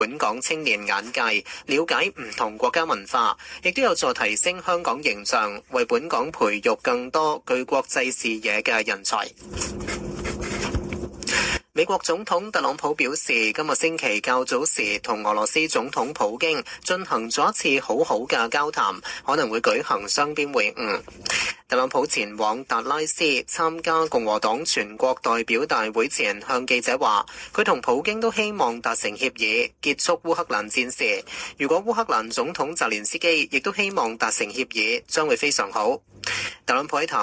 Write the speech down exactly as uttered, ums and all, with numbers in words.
本港青年眼界，了解唔同國家文化，亦都有助提升香港形象，為本港培育更多具國際視野嘅人才。美國總統特朗普表示，今個星期較早時同俄羅斯總統普京進行咗一次好好嘅交談，可能會舉行雙邊會晤。特朗普前往達拉斯參加共和黨全國代表大會前，向記者話，佢同普京都希望達成協議，結束烏克蘭戰事。如果烏克蘭總統澤連斯基亦都希望達成協議，將會非常好。特朗普喺談